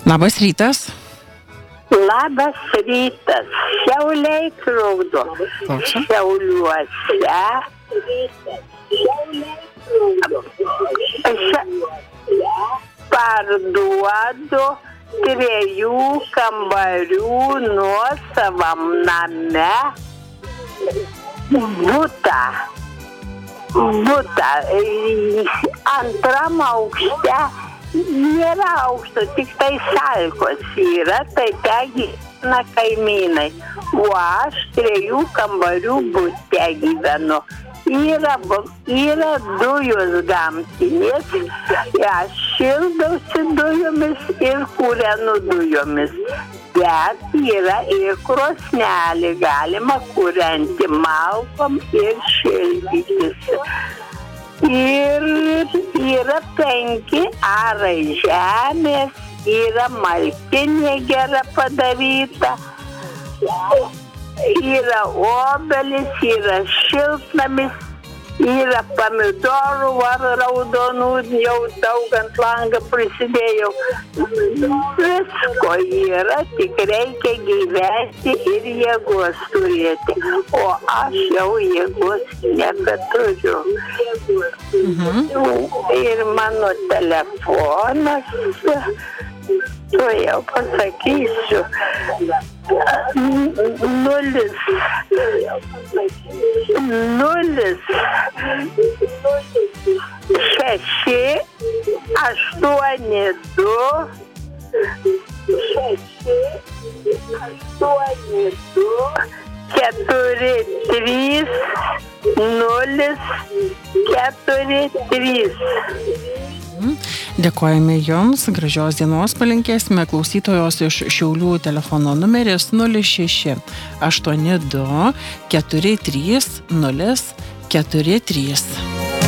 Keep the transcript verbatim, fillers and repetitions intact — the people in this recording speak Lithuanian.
Labas rytas. Labas rytas. Šiauliai trukdo. Šiauliuose. Parduodu trijų kambarių nuosavam name butą. Butą. Antram aukšte nėra aukšto, tik tai šalkos yra, tai ten gyvena kaimynai. O aš trijų kambarių bute gyvenu. Yra, yra dujos gamtinės, aš šildausi dujomis ir kūrenu dujomis. Bet yra ir krosnelė, galima kūrenti malkom ir šildytis. Ir yra penki arai žemės, yra malkinė gera padaryta, yra obelis, yra šiltnamis, yra pomidorų ar raudonų, jau daug ant langą prisidėjau. Visko yra, tik reikia gyventi ir jėgos turėti. O aš jau jėgos nebeturiu. Mhm. Ir mano telefonas, tu jau pasakysiu, nulis, nulis, šeši, aštuoni, du, šeši, aštuoni, du, keturi, trys, nulis, keturi, trys. Dėkojame Jums, gražios dienos palinkėsime. Klausytojos iš Šiaulių telefono numeris nulis šeši aštuoni du keturi trys nulis keturi trys.